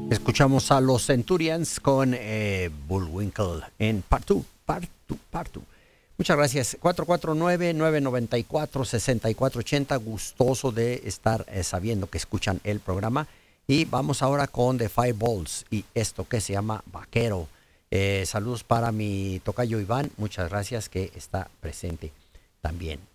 Escuchamos a los Centurions con Bullwinkle en Part 2. Muchas gracias. 449-994-6480. Gustoso de estar sabiendo que escuchan el programa. Y vamos ahora con The Fireballs y esto que se llama Vaquero. Saludos para mi tocayo Iván. Muchas gracias que está presente también.